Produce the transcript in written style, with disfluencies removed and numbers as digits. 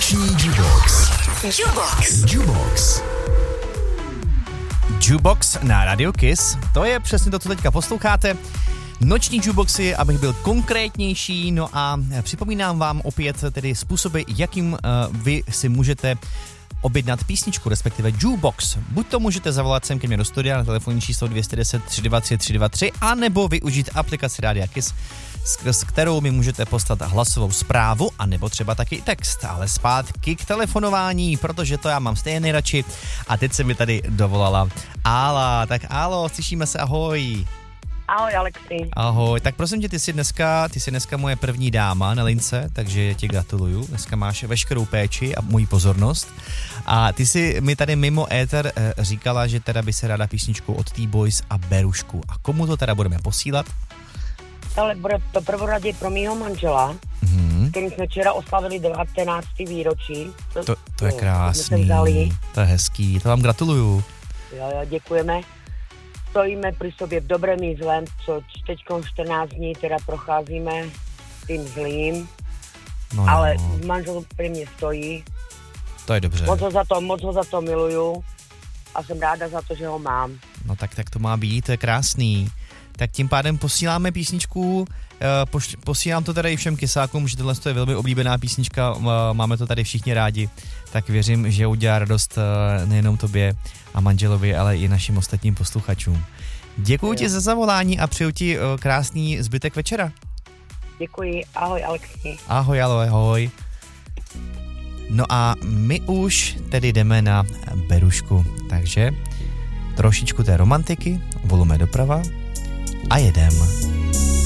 Noční Jubox. Jubox na Radio Kiss. To je přesně to, co teďka posloucháte. Noční Juboxy, abych byl konkrétnější, no a připomínám vám opět tedy způsoby, jakým vy si můžete objednat písničku, respektive Jubox. Buď to můžete zavolat sem ke mně do studia na telefonní číslo 210 323 323, anebo využít aplikaci Radio Kiss, s kterou mi můžete poslat hlasovou zprávu, anebo třeba taky text. Ale zpátky k telefonování, protože to já mám stejně nejradši. A teď se mi tady dovolala Ála. Tak Álo, slyšíme se, ahoj. Ahoj, Alexi. Ahoj, tak prosím tě, ty jsi dneska moje první dáma na lince, takže ti gratuluju. Dneska máš veškerou péči a moji pozornost. A ty jsi mi tady mimo éter říkala, že teda by se ráda písničku od T-Boys a Berušku. A komu to teda budeme posílat? Ale bude to prvoradě pro mýho manžela, s kterým jsme včera oslavili 19. výročí. To je krásný, to je hezký, to vám gratuluju. Jo, děkujeme. Stojíme pri sobě v dobrém i zlém, co teďkom 14 dní teda procházíme tím zlým, no, ale manžel pri mně stojí. To je dobře. Moc ho za to miluju a jsem ráda za to, že ho mám. No tak to má být, to je krásný. Tak tím pádem posíláme písničku, posílám to tady i všem kysákům, že tohle je velmi oblíbená písnička, máme to tady všichni rádi, tak věřím, že udělá radost nejenom tobě a manželovi, ale i našim ostatním posluchačům. Děkuji ti za zavolání a přeju ti krásný zbytek večera. Děkuji, ahoj Alexi. Ahoj, ahoj. No a my už tedy jdeme na Berušku, takže trošičku té romantiky, volume doprava a jedem.